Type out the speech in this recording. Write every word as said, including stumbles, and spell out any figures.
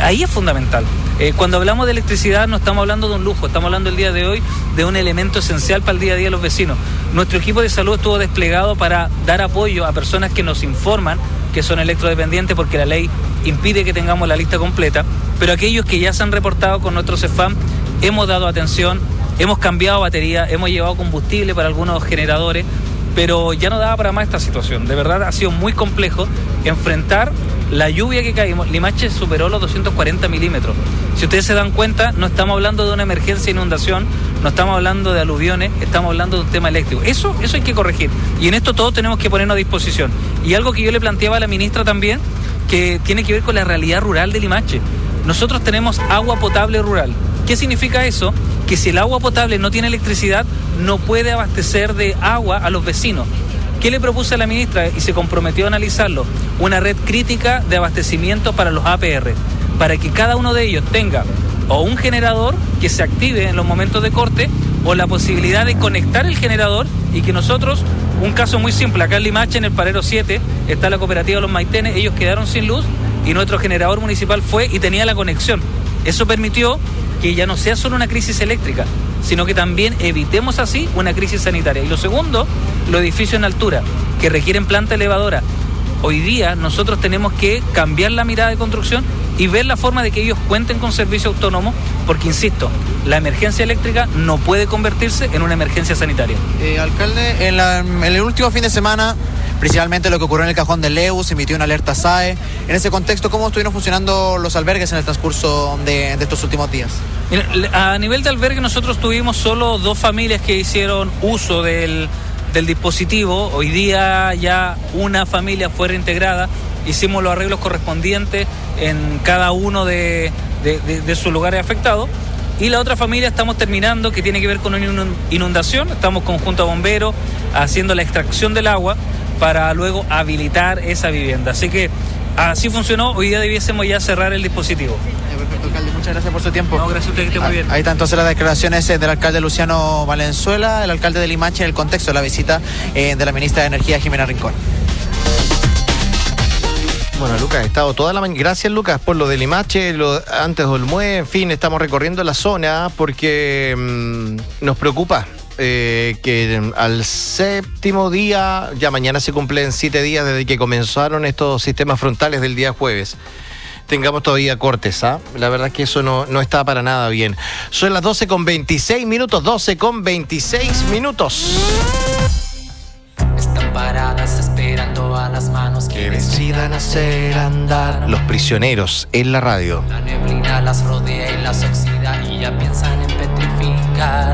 Ahí es fundamental. Eh, cuando hablamos de electricidad no estamos hablando de un lujo, estamos hablando el día de hoy de un elemento esencial para el día a día de los vecinos. Nuestro equipo de salud estuvo desplegado para dar apoyo a personas que nos informan que son electrodependientes, porque la ley impide que tengamos la lista completa, pero aquellos que ya se han reportado con nuestro CEFAM, hemos dado atención, hemos cambiado batería, hemos llevado combustible para algunos generadores, pero ya no daba para más esta situación. De verdad ha sido muy complejo enfrentar la lluvia que caímos. Limache superó los doscientos cuarenta milímetros. Si ustedes se dan cuenta, no estamos hablando de una emergencia de inundación, no estamos hablando de aluviones, estamos hablando de un tema eléctrico. Eso, eso hay que corregir. Y en esto todos tenemos que ponernos a disposición. Y algo que yo le planteaba a la ministra también, que tiene que ver con la realidad rural de Limache. Nosotros tenemos agua potable rural. ¿Qué significa eso? Que si el agua potable no tiene electricidad, no puede abastecer de agua a los vecinos. ¿Qué le propuse a la ministra? Y se comprometió a analizarlo. Una red crítica de abastecimiento para los A P R, para que cada uno de ellos tenga o un generador que se active en los momentos de corte, o la posibilidad de conectar el generador y que nosotros, un caso muy simple, acá en Limache, en el Parero siete, está la cooperativa Los Maitenes, ellos quedaron sin luz y nuestro generador municipal fue y tenía la conexión. Eso permitió que ya no sea solo una crisis eléctrica, sino que también evitemos así una crisis sanitaria. Y lo segundo, los edificios en altura, que requieren planta elevadora. Hoy día nosotros tenemos que cambiar la mirada de construcción y ver la forma de que ellos cuenten con servicio autónomo, porque, insisto, la emergencia eléctrica no puede convertirse en una emergencia sanitaria. Eh, alcalde, en, la, en el último fin de semana, principalmente lo que ocurrió en el Cajón del Leu, se emitió una alerta S A E. En ese contexto, ¿cómo estuvieron funcionando los albergues en el transcurso de, de estos últimos días? Mira, a nivel de albergue nosotros tuvimos solo dos familias que hicieron uso del, del dispositivo. Hoy día ya una familia fue reintegrada, hicimos los arreglos correspondientes en cada uno de, de, de, de sus lugares afectados. Y la otra familia estamos terminando, que tiene que ver con una inundación. Estamos conjunto a bomberos haciendo la extracción del agua para luego habilitar esa vivienda. Así que así funcionó. Hoy día debiésemos ya cerrar el dispositivo. Perfecto, alcalde. Muchas gracias por su tiempo. No, gracias a usted, que esté muy bien. Ahí están entonces las declaraciones del alcalde Luciano Valenzuela, el alcalde de Limache, en el contexto de la visita eh, de la ministra de Energía, Jimena Rincón. Bueno, Lucas, he estado toda la mañana. Gracias, Lucas, por lo de Limache, lo antes de Olmué. En fin, estamos recorriendo la zona porque mmm, nos preocupa eh, que al séptimo día, ya mañana se cumplen siete días desde que comenzaron estos sistemas frontales del día jueves, tengamos todavía cortes, ¿ah? La verdad es que eso no, no está para nada bien. Son las doce con veintiséis minutos, doce con veintiséis minutos. Están paradas esperando a las manos que decidan hacer andar. Los Prisioneros en la radio. La neblina las rodea y las oxida y ya piensan en petrificar.